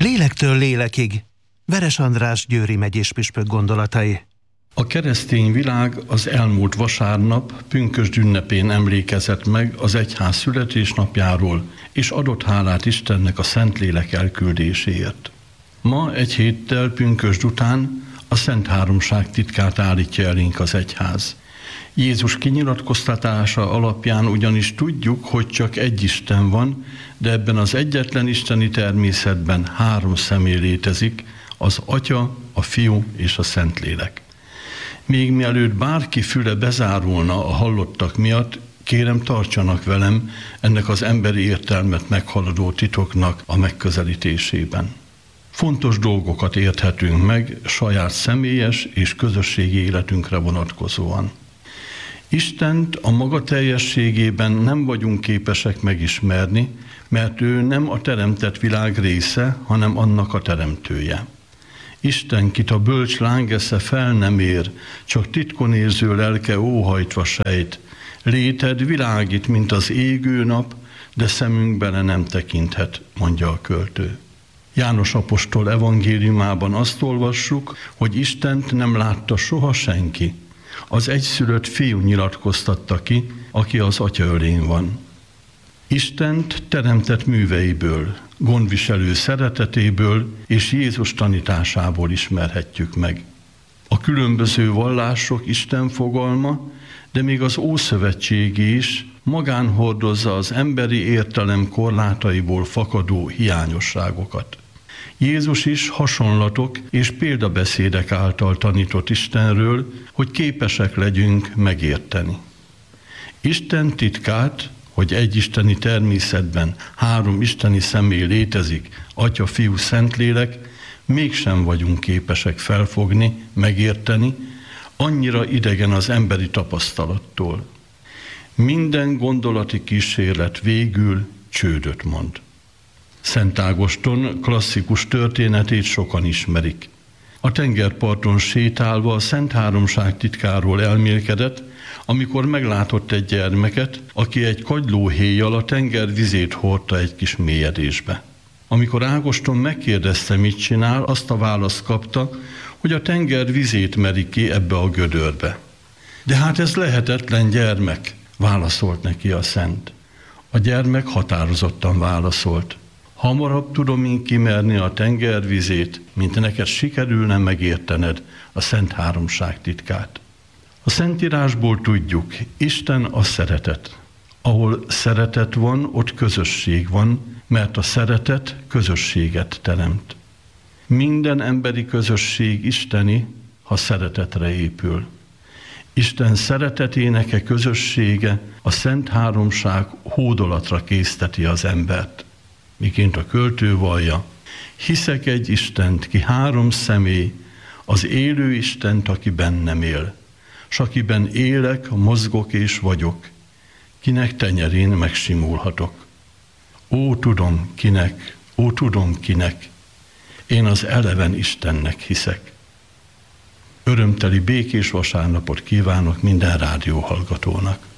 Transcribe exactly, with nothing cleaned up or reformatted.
Lélektől lélekig. Veres András Győri megyés püspök gondolatai. A keresztény világ az elmúlt vasárnap pünkösd ünnepén emlékezett meg az egyház születésnapjáról, és adott hálát Istennek a Szentlélek elküldéséért. Ma egy héttel pünkösd után a Szent Háromság titkát állítja elénk az egyház. Jézus kinyilatkoztatása alapján ugyanis tudjuk, hogy csak egy Isten van, de ebben az egyetlen isteni természetben három személy létezik, az Atya, a Fiú és a Szentlélek. Még mielőtt bárki füle bezárulna a hallottak miatt, kérem, tartsanak velem ennek az emberi értelmet meghaladó titoknak a megközelítésében. Fontos dolgokat érthetünk meg saját személyes és közösségi életünkre vonatkozóan. Istent a maga teljességében nem vagyunk képesek megismerni, mert ő nem a teremtett világ része, hanem annak a teremtője. Isten, kit a bölcs lángesze fel nem ér, csak titkon érző lelke óhajtva sejt. Léted világít, mint az égő nap, de szemünk bele nem tekinthet, mondja a költő. János apostol evangéliumában azt olvassuk, hogy Istent nem látta soha senki. Az egyszülött Fiú nyilatkoztatta ki, aki az Atya ölén van. Istent teremtett műveiből, gondviselő szeretetéből és Jézus tanításából ismerhetjük meg. A különböző vallások Isten fogalma, de még az Ószövetségi is magán hordozza az emberi értelem korlátaiból fakadó hiányosságokat. Jézus is hasonlatok és példabeszédek által tanított Istenről, hogy képesek legyünk megérteni. Isten titkát, hogy egy isteni természetben három isteni személy létezik, Atya, Fiú, Szentlélek, mégsem vagyunk képesek felfogni, megérteni, annyira idegen az emberi tapasztalattól. Minden gondolati kísérlet végül csődöt mond. Szent Ágoston klasszikus történetét sokan ismerik. A tengerparton sétálva a Szent Háromság titkáról elmélkedett, amikor meglátott egy gyermeket, aki egy kagylóhéjjal a tenger vizét hordta egy kis mélyedésbe. Amikor Ágoston megkérdezte, mit csinál, azt a választ kapta, hogy a tenger vizét meri ki ebbe a gödörbe. De hát ez lehetetlen, gyermek, válaszolt neki a szent. A gyermek határozottan válaszolt. Hamarabb tudom én kimerni a tenger vizét, mint neked sikerülne megértened a Szent Háromság titkát. A Szentírásból tudjuk, Isten a szeretet. Ahol szeretet van, ott közösség van, mert a szeretet közösséget teremt. Minden emberi közösség isteni, ha szeretetre épül. Isten szeretetének e közössége, a Szent Háromság hódolatra készteti az embert. Miként a költő vallja, hiszek egy Istent, ki három személy, az élő Istent, aki bennem él, s akiben élek, mozgok és vagyok, kinek tenyerén megsimulhatok. Ó, tudom kinek, ó, tudom kinek, én az eleven Istennek hiszek. Örömteli békés vasárnapot kívánok minden rádióhallgatónak.